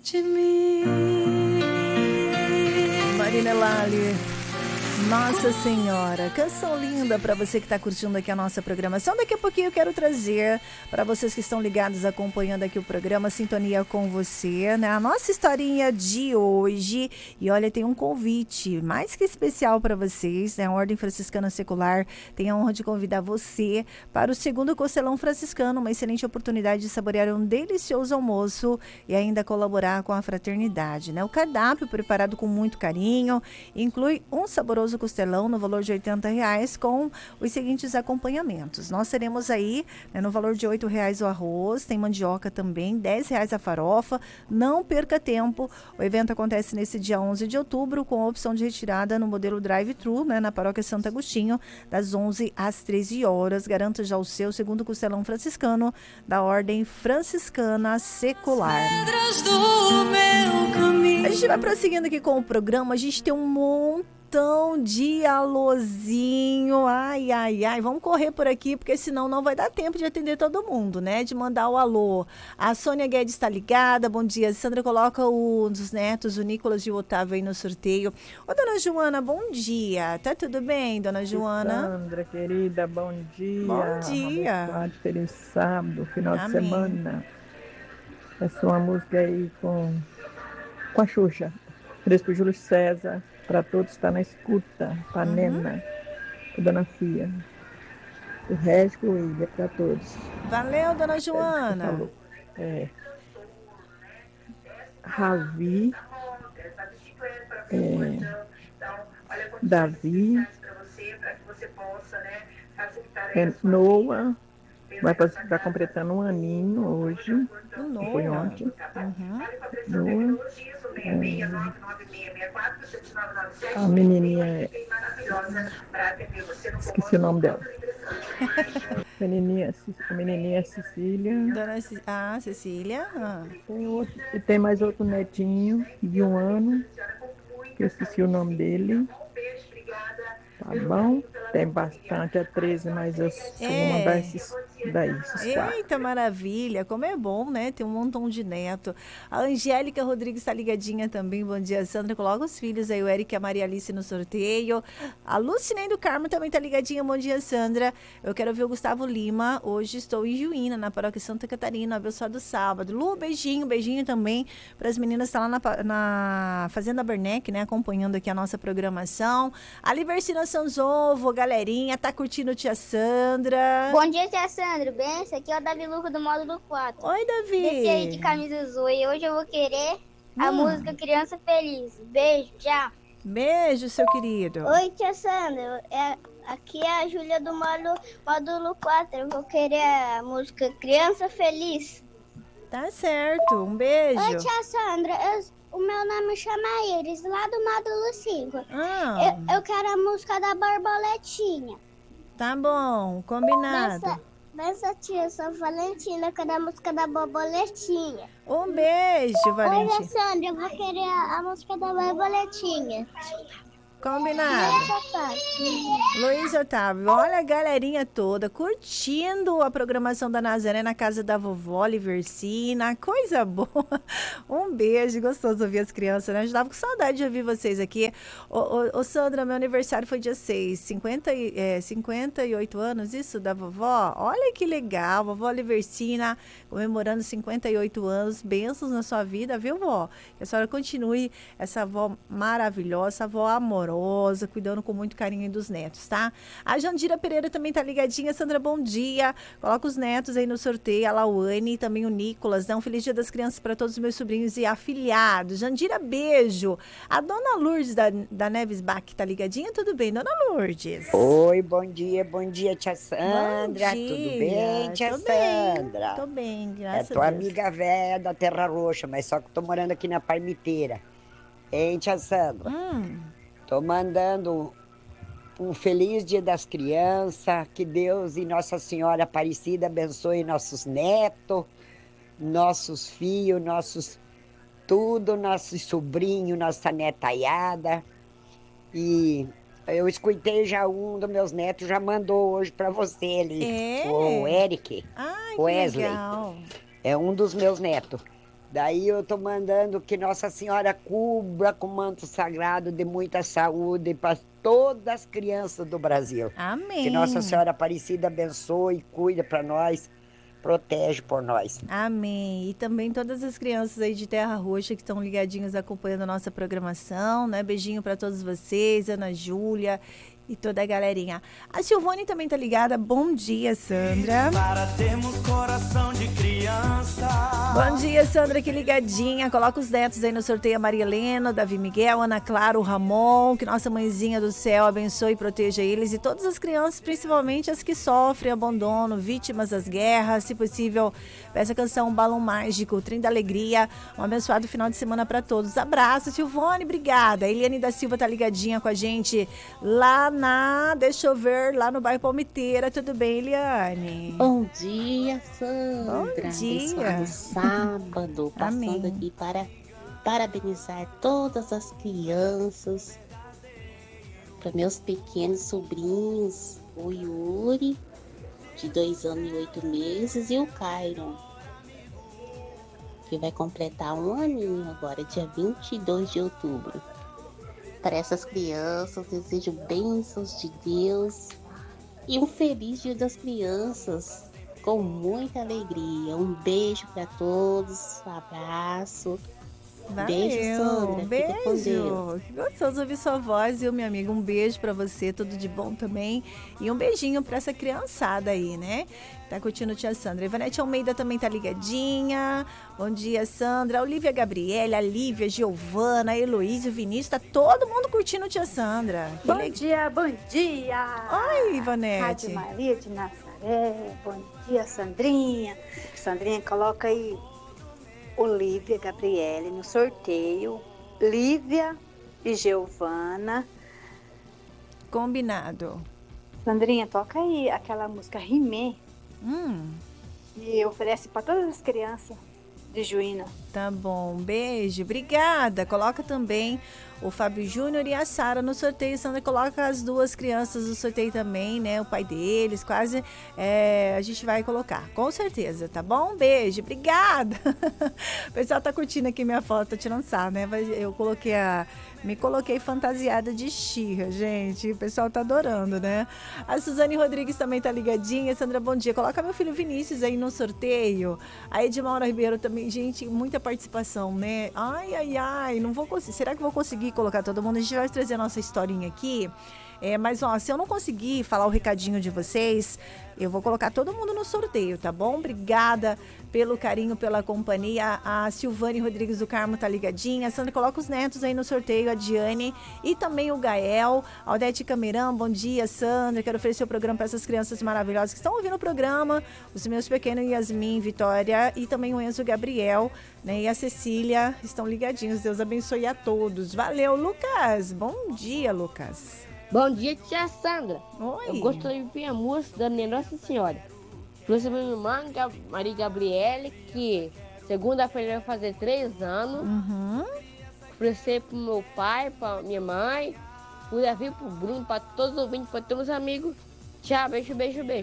de mim. Marina Lali, Nossa Senhora, canção linda para você que está curtindo aqui a nossa programação. Daqui a pouquinho eu quero trazer para vocês que estão ligados, acompanhando aqui o programa Sintonia com Você, né? A nossa historinha de hoje. E olha, tem um convite mais que especial para vocês, né? A Ordem Franciscana Secular tem a honra de convidar você para o segundo Costelão Franciscano, uma excelente oportunidade de saborear um delicioso almoço e ainda colaborar com a fraternidade, né? O cardápio, preparado com muito carinho, inclui um saboroso costelão no valor de R$ 80 com os seguintes acompanhamentos. Nós teremos aí, né, no valor de R$ 8 o arroz, tem mandioca também, R$ 10 a farofa. Não perca tempo, o evento acontece nesse dia 11 de outubro com a opção de retirada no modelo drive-thru, né, na paróquia Santo Agostinho, das 11 às 13 horas. Garanta já o seu segundo costelão franciscano da Ordem Franciscana Secular. A gente vai prosseguindo aqui com o programa, a gente tem um montão de alôzinho, ai, ai, ai, vamos correr por aqui, porque senão não vai dar tempo de atender todo mundo, né, de mandar o alô. A Sônia Guedes está ligada, bom dia. Sandra, coloca os netos, o Nicolas e o Otávio aí no sorteio. Ô, dona Joana, bom dia, tá tudo bem, dona Joana? Sandra, querida, bom dia. Bom dia. Abençoado, feliz sábado, final de Amém. semana. Essa é uma música aí com a Xuxa, Crespo Júlio César, para todos está na escuta, para Nena, para Dona Fia, o Régio Ilha, para todos. Valeu, dona Joana. Ravi, Davi, Noah, vai completando um aninho hoje, foi ontem. Noah, a menininha, esqueci o nome dela. A menininha Cecília. Cecília. E tem mais outro netinho de 1 ano, que eu esqueci o nome dele. Tá bom? Tem bastante, é 13, mas eu vou mandar esses quatro. Eita, maravilha, como é bom, né? Tem um montão de neto. A Angélica Rodrigues está ligadinha também, bom dia, Sandra. Coloca os filhos aí, o Eric e a Maria Alice no sorteio. A Lucinei do Carmo também está ligadinha, bom dia, Sandra. Eu quero ver o Gustavo Lima, hoje estou em Juína, na paróquia Santa Catarina, abençoado sábado. Lu, beijinho também para as meninas que estão lá na Fazenda Bernec, né? Acompanhando aqui a nossa programação. A Libercina Sanzovo, galerinha, tá curtindo tia Sandra? Bom dia, tia Sandra, bem? Esse aqui é o Davi Luco do módulo 4. Oi, Davi. Desci aí de camisa azul e hoje eu vou querer a música Criança Feliz. Beijo, tchau. Beijo, seu querido. Oi, tia Sandra, aqui é a Júlia do módulo 4. Eu vou querer a música Criança Feliz. Tá certo, um beijo. Oi, tia Sandra, o meu nome chama Iris, lá do módulo 5. Eu quero a música da Borboletinha. Tá bom, combinado. Nessa tia, eu sou Valentina, eu quero a música da Borboletinha. Um beijo, Valentina. Oi, Sandra, eu vou querer a música da Borboletinha. Combinado. Luiz Otávio, olha a galerinha toda curtindo a programação da Nazaré na casa da vovó Libercina, coisa boa. Um beijo, gostoso ouvir as crianças, né? Eu estava com saudade de ouvir vocês aqui. Ô Sandra, meu aniversário foi dia 6, 58 anos, isso, da vovó? Olha que legal, vovó Libercina comemorando 58 anos, bênçãos na sua vida, viu, vó? Que a senhora continue essa avó maravilhosa, essa avó amorosa, cuidando com muito carinho dos netos, tá? A Jandira Pereira também tá ligadinha. Sandra, bom dia. Coloca os netos aí no sorteio, a Lauane e também o Nicolas. Dá um feliz dia das crianças para todos os meus sobrinhos e afilhados. Jandira, beijo. A dona Lourdes da Neves Bach tá ligadinha? Tudo bem, dona Lourdes? Oi, bom dia, tia Sandra. Bom dia. Tudo bem, tia Sandra? Tô bem, graças a Deus. É tua amiga velha da Terra Roxa, mas só que tô morando aqui na Parmiteira. Hein, tia Sandra? Tô mandando um feliz dia das crianças, que Deus e Nossa Senhora Aparecida abençoe nossos netos, nossos filhos, nossos sobrinhos, nossa netaiada. E eu escutei já um dos meus netos, já mandou hoje para você ali, o Eric, Ai, o Wesley. Legal. É um dos meus netos. Daí eu tô mandando que Nossa Senhora cubra com manto sagrado de muita saúde para todas as crianças do Brasil. Amém. Que Nossa Senhora Aparecida abençoe, cuida para nós, protege por nós. Amém. E também todas as crianças aí de Terra Roxa que estão ligadinhos acompanhando a nossa programação, né? Beijinho para todos vocês, Ana Júlia e toda a galerinha. A Silvane também tá ligada. Bom dia, Sandra. Para termos coração de criança. Bom dia, Sandra, que ligadinha. Coloca os netos aí no sorteio. A Maria Helena, Davi Miguel, Ana Clara, o Ramon. Que nossa mãezinha do céu abençoe e proteja eles e todas as crianças, principalmente as que sofrem abandono, vítimas das guerras. Se possível, peça a canção Balão Mágico, o Trem da Alegria. Um abençoado final de semana para todos. Abraço, Silvane, obrigada. A Eliane da Silva tá ligadinha com a gente lá deixa eu ver, lá no bairro Palmiteira. Tudo bem, Eliane? Bom dia, Sandra. Bom dia. Abençoado sábado. Passando Amém. aqui para parabenizar todas as crianças, para meus pequenos sobrinhos, o Yuri, de 2 anos e 8 meses, e o Cairon, que vai completar 1 aninho agora, dia 22 de outubro. Para essas crianças, desejo bênçãos de Deus e um feliz Dia das Crianças, com muita alegria. Um beijo para todos, um abraço. Valeu. Beijo, Sandra. Fica com Deus. Beijo. Que gostoso ouvir sua voz, viu, minha amiga? Um beijo pra você, tudo de bom também. E um beijinho pra essa criançada aí, né? Tá curtindo Tia Sandra. Ivanete Almeida também tá ligadinha. Bom dia, Sandra. Olivia Gabriela, a Lívia, Giovana, a Heloísa, o Vinícius. Tá todo mundo curtindo Tia Sandra. Bom dia, bom dia. Oi, Ivanete. Rádio Maria de Nazaré. Bom dia, Sandrinha. Sandrinha, coloca aí Olivia Gabriele no sorteio. Lívia e Giovana. Combinado. Sandrinha, toca aí aquela música Rimé. E oferece para todas as crianças de Juína. Tá bom, beijo, obrigada. Coloca também o Fábio Júnior e a Sara no sorteio. Sandra, coloca as duas crianças no sorteio também, né? O pai deles, quase a gente vai colocar, com certeza, tá bom? Beijo, obrigada. O pessoal tá curtindo aqui minha foto, tá tirando sarro, né? Eu me coloquei fantasiada de Xirra, gente. O pessoal tá adorando, né? A Suzane Rodrigues também tá ligadinha. Sandra, bom dia. Coloca meu filho Vinícius aí no sorteio. A Edmaura Ribeiro também. Gente, muita participação, né? Ai, não vou conseguir. Será que vou conseguir colocar todo mundo? A gente vai trazer a nossa historinha aqui. Mas, ó, se eu não conseguir falar o recadinho de vocês, eu vou colocar todo mundo no sorteio, tá bom? Obrigada pelo carinho, pela companhia. A Silvane Rodrigues do Carmo tá ligadinha. A Sandra, coloca os netos aí no sorteio, a Diane e também o Gael. A Odete Camerão, bom dia, Sandra. Quero oferecer o programa para essas crianças maravilhosas que estão ouvindo o programa. Os meus pequenos Yasmin, Vitória e também o Enzo Gabriel, né? E a Cecília estão ligadinhos. Deus abençoe a todos. Valeu, Lucas. Bom dia, Lucas. Bom dia, tia Sandra. Oi. Eu gostaria de ouvir a música da minha Nossa Senhora. Trouxe minha irmã, Maria Gabriele, que segunda-feira vai fazer 3 anos. Oferecer pro meu pai, pra minha mãe, pro Davi, pro Bruno, pra todos os ouvintes, pra todos os amigos. Tchau, beijo.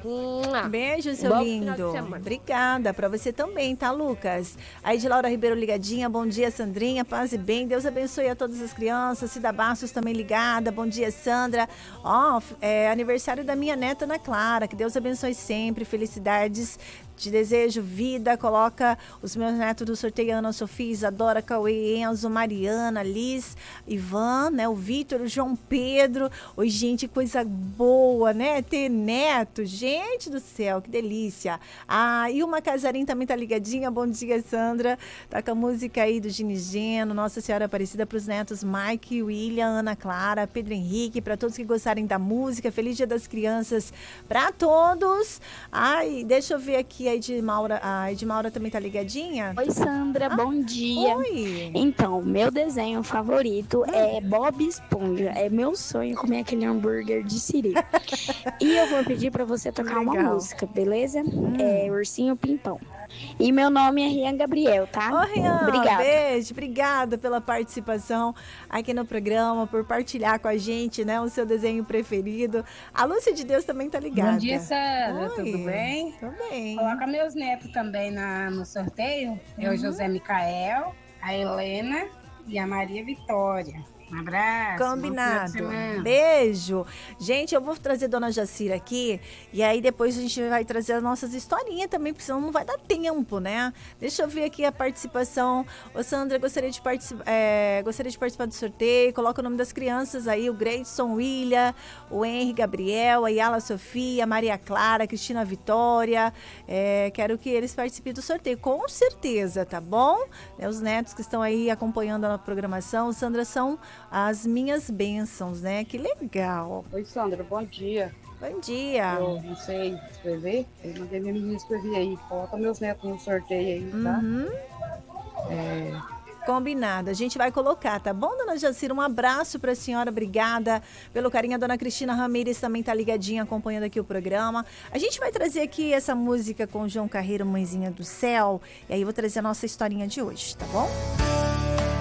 Beijo, seu Bom lindo. final de semana. Obrigada, pra você também, tá, Lucas? Aí de Laura Ribeiro ligadinha, bom dia, Sandrinha, paz e bem, Deus abençoe a todas as crianças. Cida Bastos também ligada, bom dia, Sandra. Ó, é aniversário da minha neta Ana Clara, que Deus abençoe sempre, felicidades. Te desejo vida, coloca os meus netos do sorteio, Ana Sofia, Isadora, Cauê, Enzo, Mariana, Liz, Ivan, né, o Vitor, o João Pedro. Oi, gente, coisa boa, né, ter neto, gente do céu, que delícia. E uma Casarim também tá ligadinha, bom dia, Sandra, tá com a música aí do Ginigeno, Nossa Senhora Aparecida, pros netos Mike, William, Ana Clara, Pedro Henrique, para todos que gostarem da música, Feliz Dia das Crianças para todos. Deixa eu ver aqui, a Edmaura também tá ligadinha? Oi, Sandra, bom dia. Oi. Então, meu desenho favorito é Bob Esponja. É meu sonho comer aquele hambúrguer de siri. E eu vou pedir pra você tocar uma música, beleza? É Ursinho Pimpão. E meu nome é Rian Gabriel, tá? Ô, Rian, Obrigada. beijo, obrigada pela participação aqui no programa, por partilhar com a gente, né, o seu desenho preferido. A Lúcia de Deus também tá ligada. Bom dia, Sandra. Oi. Tudo bem? Tudo bem. Coloca meus netos também no sorteio. É o José Micael, a Helena e a Maria Vitória. Um abraço. Combinado. Bom final de semana. Beijo. Gente, eu vou trazer Dona Jacira aqui e aí depois a gente vai trazer as nossas historinhas também, porque senão não vai dar tempo, né? Deixa eu ver aqui a participação. Ô, Sandra, gostaria de participar do sorteio. Coloca o nome das crianças aí, o Grayson William, o Henry Gabriel, a Yala Sofia, a Maria Clara, a Cristina Vitória. Quero que eles participem do sorteio, com certeza, tá bom? Os netos que estão aí acompanhando a programação. Sandra, são as minhas bênçãos, né? Que legal. Oi, Sandra, bom dia. Bom dia. Eu não sei escrever, eu mandei minha menina escrever aí. Coloca meus netos no sorteio aí, tá? Combinado, a gente vai colocar, tá bom, Dona Jacira? Um abraço pra senhora, obrigada pelo carinho. A Dona Cristina Ramírez também tá ligadinha, acompanhando aqui o programa. A gente vai trazer aqui essa música com o João Carreiro, Mãezinha do Céu, e aí eu vou trazer a nossa historinha de hoje, tá bom?